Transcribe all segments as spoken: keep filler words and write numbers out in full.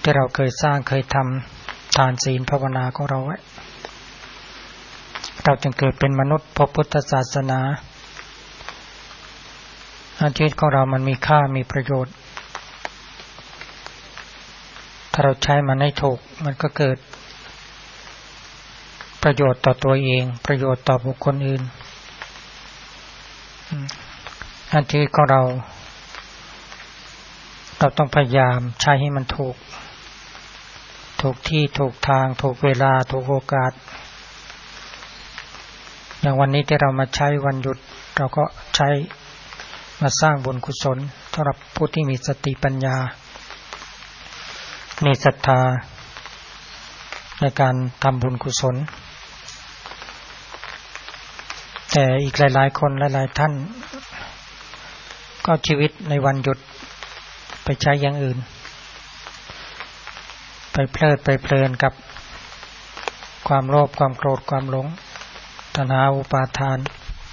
ที่เราเคยสร้างเคยทำทานศีลภาวนาของเราไว้เราจึงเกิดเป็นมนุษย์พบพุทธศาสนาชีวิตของเรามันมีค่ามีประโยชน์ถ้าเราใช้มันให้ถูกมันก็เกิดประโยชน์ต่อตัวเองประโยชน์ต่อบุคคลอื่นชีวิตของเราเราต้องพยายามใช้ให้มันถูกถูกที่ถูกทางถูกเวลาถูกโอกาสอย่างวันนี้ที่เรามาใช้วันหยุดเราก็ใช้มาสร้างบุญกุศลสำหรับผู้ที่มีสติปัญญามีศรัทธาในการทำบุญกุศลแต่อีกหลายๆคนหลายๆท่านก็ชีวิตในวันหยุดไปใช้อย่างอื่นไปเพลิดไปเพลินกับความโลภความโกรธความหลงตัณหาอุปาทาน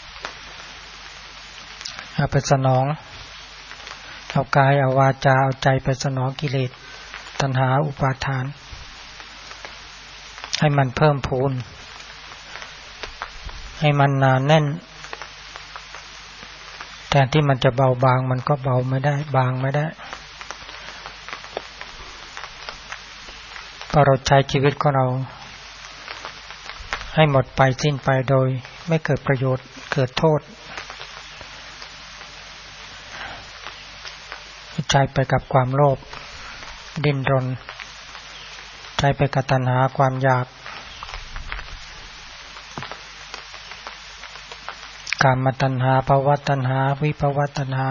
เอาไปสนองเอากายเอาวาจาเอาใจไปสนองกิเลสตัณหาอุปาทานให้มันเพิ่มพูนให้มันหนาแน่นแทนที่มันจะเบาบางมันก็เบาไม่ได้บางไม่ได้พอเราใช้ชีวิตของเราให้หมดไปสิ้นไปโดยไม่เกิดประโยชน์เกิดโทษใช้ไปกับความโลภดิ้นรนใช้ไปกับตัณหาความอยากกามตัณหาภวตัณหาวิภวตัณหา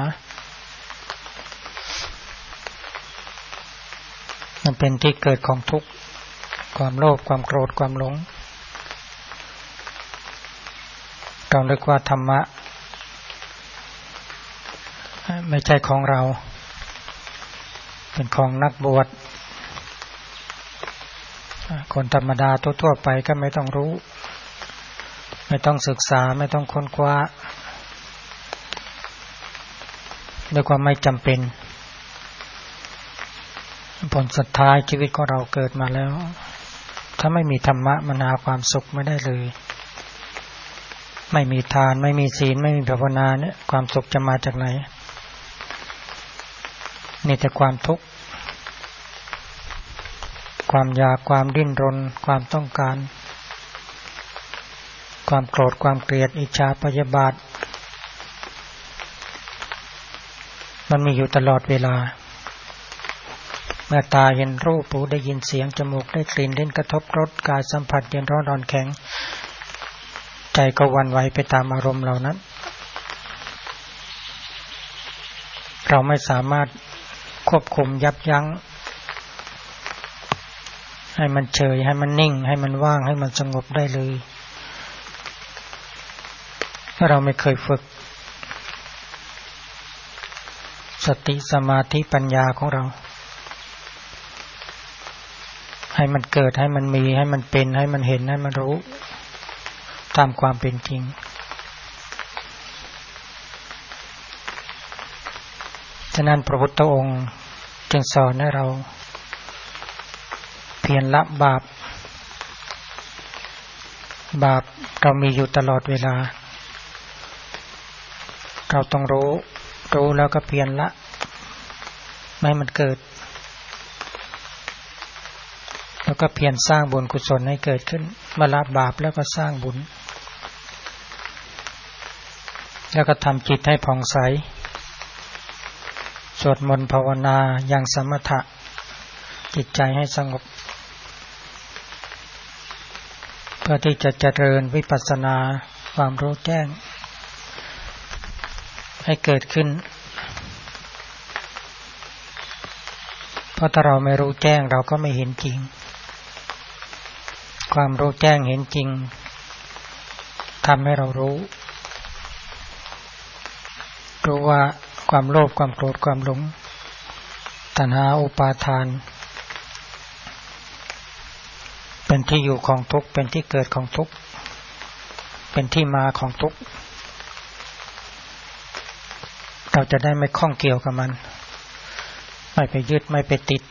มันเป็นที่เกิดของทุกข์ความโลภความโกรธความหลงเราเรียกว่าธรรมะไม่ใช่ของเราเป็นของนักบวชคนธรรมดาทั่วๆไปก็ไม่ต้องรู้ไม่ต้องศึกษาไม่ต้องค้นคว้าด้วยความไม่จำเป็นผลสุดท้ายชีวิตของเราเกิดมาแล้วถ้าไม่มีธรรมะมันหาความสุขไม่ได้เลยไม่มีทานไม่มีศีลไม่มีภาวนาเนี่ยความสุขจะมาจากไหนมีแต่ความทุกข์ความอยากความดิ้นรนความต้องการความโกรธความเกลียดอิจฉาพยาบาทมันมีอยู่ตลอดเวลาเมื่อตาเห็นรูปหูได้ยินเสียงจมูกได้กลิ่นลิ้นกระทบรสกายสัมผัสเย็นร้อนอ่อนแข็งใจก็หวั่นไหวไปตามอารมณ์เหล่านั้นเราไม่สามารถควบคุมยับยั้งให้มันเฉยให้มันนิ่งให้มันว่างให้มันสงบได้เลยถ้าเราไม่เคยฝึกสติสมาธิปัญญาของเราให้มันเกิดให้มันมีให้มันเป็นให้มันเห็นให้มันรู้ตามความเป็นจริงฉะนั้นพระพุทธองค์จึงสอนให้เราเพียรละบาปบาปเรามีอยู่ตลอดเวลาเราต้องรู้รู้แล้วก็เพียรละไม่ให้มันเกิดแล้วก็เพียรสร้างบุญกุศลให้เกิดขึ้นเมื่อละบาปแล้วก็สร้างบุญแล้วก็ทำจิตให้ผ่องใสสวดมนต์ภาวนาอย่างสมถะจิตใจให้สงบเพื่อที่จะเจริญวิปัสสนาความรู้แจ้งให้เกิดขึ้นเพราะถ้าเราไม่รู้แจ้งเราก็ไม่เห็นจริงความรู้แจ้งเห็นจริงทำให้เรารู้รู้ว่าความโลภความโกรธความหลงตัณหาอุปาทานเป็นที่อยู่ของทุกข์เป็นที่เกิดของทุกข์เป็นที่มาของทุกข์เราจะได้ไม่ข้องเกี่ยวกับมันไม่ไปยึดไม่ไปติด